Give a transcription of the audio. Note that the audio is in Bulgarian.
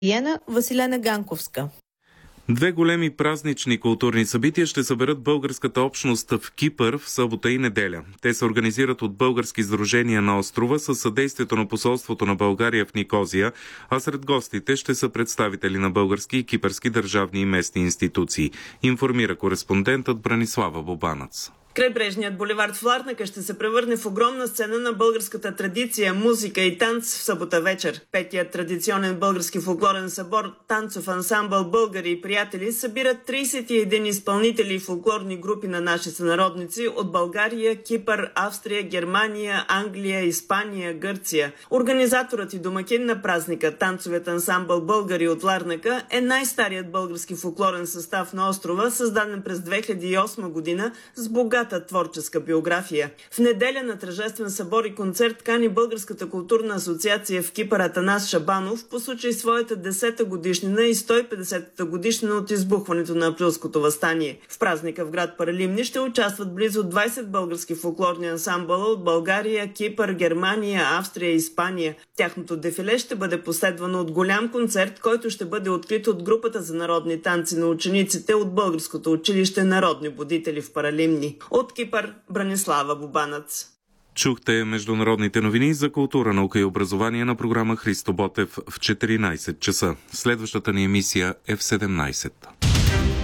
Виена, Василена Ганковска. Две големи празнични културни събития ще съберат българската общност в Кипър в събота и неделя. Те се организират от български сдружения на острова със съдействието на посолството на България в Никозия, а сред гостите ще са представители на български и кипърски държавни и местни институции, информира кореспондентът Бранислава Бобанац. Крайбрежният буливард в Ларнака ще се превърне в огромна сцена на българската традиция, музика и танц в събота вечер. Петият традиционен български фолклорен събор танцов ансамбъл Българи и приятели събират 31 изпълнители и фолклорни групи на наши сънародници от България, Кипър, Австрия, Германия, Англия, Испания, Гърция. Организаторът и домакин на празника, танцовият ансамбъл Българи от Ларнака, е най-старият български фолклорен състав на острова, създаден през 2008 година с богата творческа биография. В неделя на тържествен събор и концерт кани Българската културна асоциация в Кипър Атанас Шабанов по случай своята 10-та годишнина и 150-та годишнина от избухването на априлското въстание. В празника в град Паралимни ще участват близо 20 български фолклорни ансамбъла от България, Кипър, Германия, Австрия и Испания. Тяхното дефиле ще бъде последвано от голям концерт, който ще бъде открит от групата за народни танци на учениците от Българското училище Народни будители в Паралимни. От Кипър, Бранислава Бобанац. Чухте международните новини за култура, наука и образование на програма Христо Ботев в 14 часа. Следващата ни емисия е в 17.